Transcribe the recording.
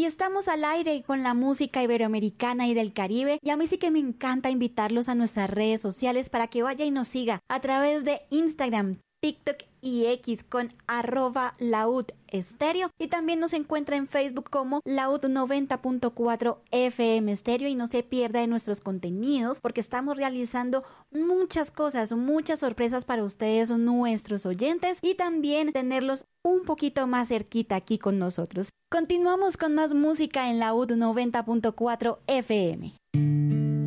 y estamos al aire con la música iberoamericana y del Caribe, y a mí sí que me encanta invitarlos a nuestras redes sociales para que vaya y nos siga a través de Instagram, TikTok y X con @laudestéreo, y también nos encuentra en Facebook como Laud 90.4 FM Stereo, y no se pierda de nuestros contenidos porque estamos realizando muchas cosas, muchas sorpresas para ustedes, nuestros oyentes, y también tenerlos un poquito más cerquita aquí con nosotros. Continuamos con más música en Laud 90.4 FM.